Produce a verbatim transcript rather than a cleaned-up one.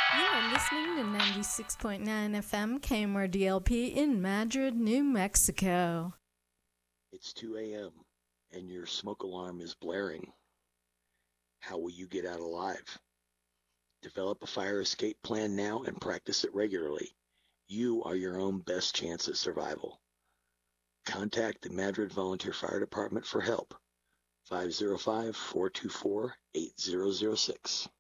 You are listening to ninety-six point nine F M K M R D L P in Madrid, New Mexico. It's two a.m. and your smoke alarm is blaring. How will you get out alive? Develop a fire escape plan now and practice it regularly. You are your own best chance at survival. Contact the Madrid Volunteer Fire Department for help. five oh five, four two four, eight zero zero six.